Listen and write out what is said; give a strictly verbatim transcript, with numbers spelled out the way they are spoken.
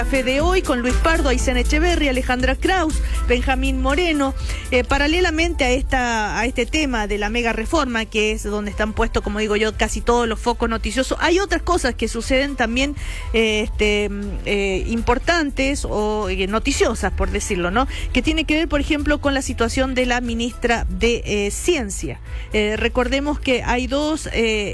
Café de hoy con Luis Pardo, Aysén Echeverri, Alejandra Kraus, Benjamín Moreno. Eh, paralelamente a esta a este tema de la mega reforma, que es donde están puestos, como digo yo, casi todos los focos noticiosos, hay otras cosas que suceden también eh, este, eh, importantes o eh, noticiosas, por decirlo, ¿no? Que tiene que ver, por ejemplo, con la situación de la ministra de eh, Ciencia. Eh, recordemos que hay dos eh,